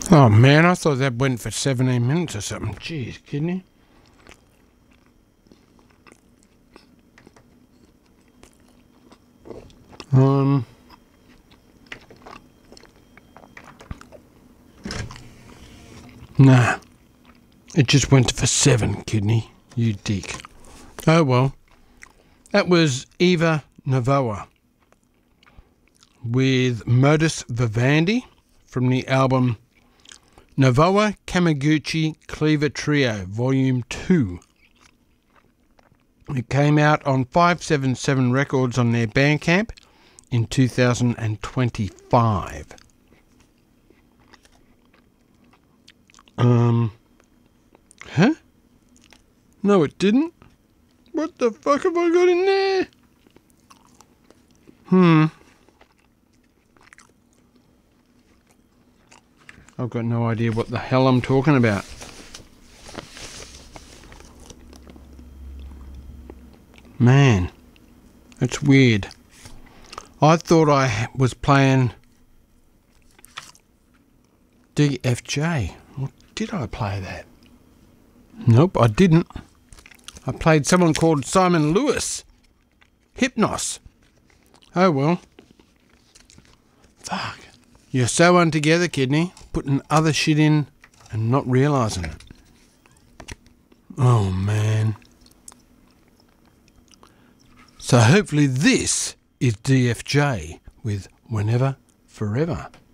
Oh man, I thought that went for 17 minutes or something. Jeez, kidding you? Nah. It just went for 7, kidney. You dick. Oh well. That was Eva Novoa with Modus Vivendi from the album Novoa Kawaguchi Cleaver Trio Volume 2. It came out on 577 Records on their Bandcamp in 2025. Huh? No, it didn't. What the fuck have I got in there? I've got no idea what the hell I'm talking about. Man, that's weird. I thought I was playing DFJ. Or did I play that? Nope, I didn't. I played someone called Simon Lewis. Hypnos. Oh well. Fuck. You're so untogether, kidney. Putting other shit in and not realising it. Oh man. So hopefully this is DFJ with Whenever Forever.